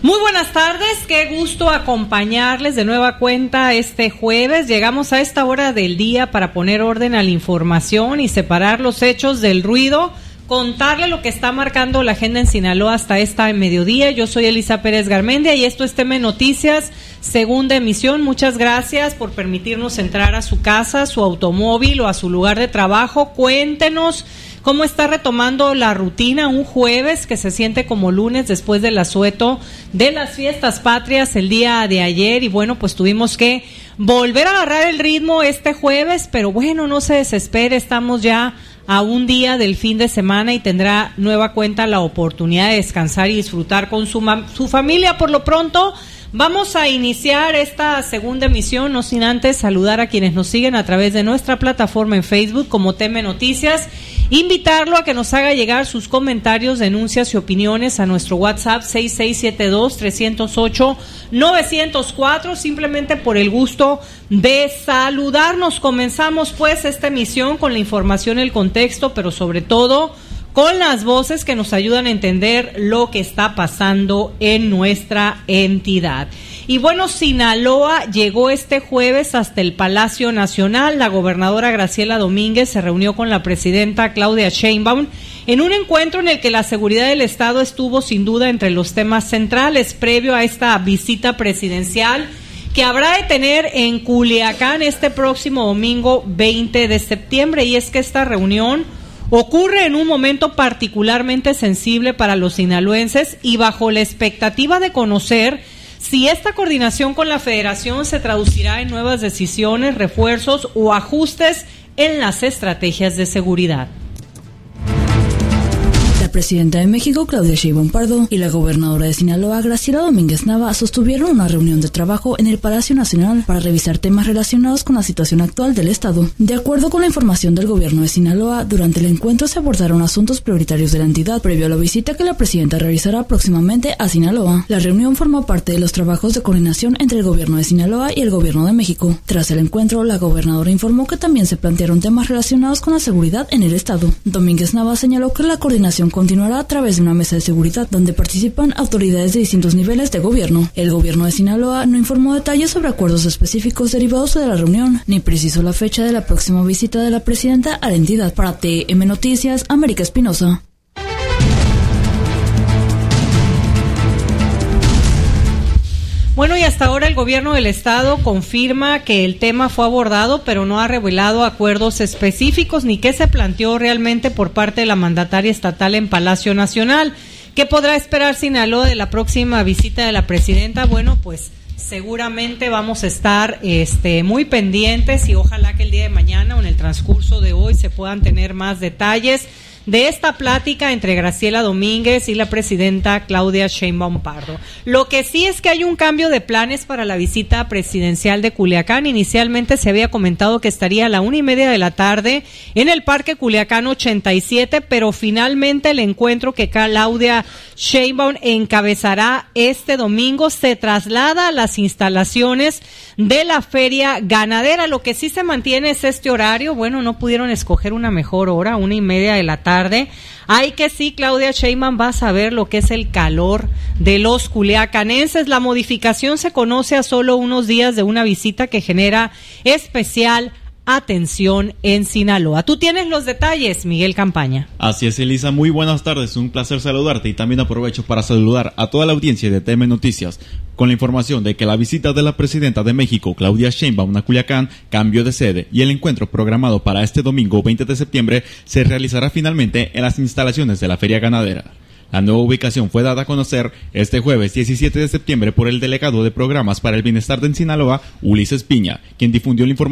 Muy buenas tardes, qué gusto acompañarles de nueva cuenta este jueves. Llegamos a esta hora del día para poner orden a la información y separar los hechos del ruido, contarle lo que está marcando la agenda en Sinaloa hasta esta mediodía. Yo soy Elisa Pérez Garmendia y esto es TM Noticias, segunda emisión. Muchas gracias por permitirnos entrar a su casa, su automóvil o a su lugar de trabajo. Cuéntenos cómo está retomando la rutina un jueves que se siente como lunes después del asueto de las fiestas patrias el día de ayer. Y bueno, pues tuvimos que volver a agarrar el ritmo este jueves, pero bueno, no se desespere, estamos ya a un día del fin de semana y tendrá nueva cuenta la oportunidad de descansar y disfrutar con su familia. Por lo pronto, vamos a iniciar esta segunda emisión, no sin antes saludar a quienes nos siguen a través de nuestra plataforma en Facebook como TM Noticias, invitarlo a que nos haga llegar sus comentarios, denuncias y opiniones a nuestro WhatsApp 6672-308-904, simplemente por el gusto de saludarnos. Comenzamos pues esta emisión con la información, el contexto, pero sobre todo con las voces que nos ayudan a entender lo que está pasando en nuestra entidad. Y bueno, Sinaloa llegó este jueves hasta el Palacio Nacional. La gobernadora Graciela Domínguez se reunió con la presidenta Claudia Sheinbaum en un encuentro en el que la seguridad del Estado estuvo sin duda entre los temas centrales previo a esta visita presidencial que habrá de tener en Culiacán este próximo domingo 20 de septiembre. Y es que esta reunión ocurre en un momento particularmente sensible para los sinaloenses y bajo la expectativa de conocer si esta coordinación con la Federación se traducirá en nuevas decisiones, refuerzos o ajustes en las estrategias de seguridad. La presidenta de México, Claudia Sheinbaum Pardo, y la gobernadora de Sinaloa, Graciela Domínguez Nava, sostuvieron una reunión de trabajo en el Palacio Nacional para revisar temas relacionados con la situación actual del Estado. De acuerdo con la información del gobierno de Sinaloa, durante el encuentro se abordaron asuntos prioritarios de la entidad, previo a la visita que la presidenta realizará próximamente a Sinaloa. La reunión formó parte de los trabajos de coordinación entre el gobierno de Sinaloa y el gobierno de México. Tras el encuentro, la gobernadora informó que también se plantearon temas relacionados con la seguridad en el Estado. Domínguez Nava señaló que la coordinación continuará a través de una mesa de seguridad donde participan autoridades de distintos niveles de gobierno. El gobierno de Sinaloa no informó detalles sobre acuerdos específicos derivados de la reunión, ni precisó la fecha de la próxima visita de la presidenta a la entidad. Para TM Noticias, América Espinosa. Bueno, y hasta ahora el gobierno del Estado confirma que el tema fue abordado, pero no ha revelado acuerdos específicos ni qué se planteó realmente por parte de la mandataria estatal en Palacio Nacional. ¿Qué podrá esperar Sinaloa de la próxima visita de la presidenta? Bueno, pues seguramente vamos a estar muy pendientes y ojalá que el día de mañana o en el transcurso de hoy se puedan tener más detalles de esta plática entre Graciela Domínguez y la presidenta Claudia Sheinbaum Pardo. Lo que sí es que hay un cambio de planes para la visita presidencial de Culiacán. Inicialmente se había comentado que estaría a la 1:30 de la tarde en el Parque Culiacán 87, pero finalmente el encuentro que Claudia Sheinbaum encabezará este domingo se traslada a las instalaciones de la Feria Ganadera. Lo que sí se mantiene es este horario. Bueno, no pudieron escoger una mejor hora, 1:30 de la tarde. Hay que sí, Claudia Sheinbaum va a saber lo que es el calor de los culiacanenses. La modificación se conoce a solo unos días de una visita que genera especial atención en Sinaloa. Tú tienes los detalles, Miguel Campaña. Así es, Elisa, muy buenas tardes, un placer saludarte y también aprovecho para saludar a toda la audiencia de TM Noticias con la información de que la visita de la presidenta de México, Claudia Sheinbaum, a Culiacán cambió de sede y el encuentro programado para este domingo 20 de septiembre se realizará finalmente en las instalaciones de la Feria Ganadera. La nueva ubicación fue dada a conocer este jueves 17 de septiembre por el delegado de Programas para el Bienestar de Sinaloa, Ulises Piña, quien difundió la información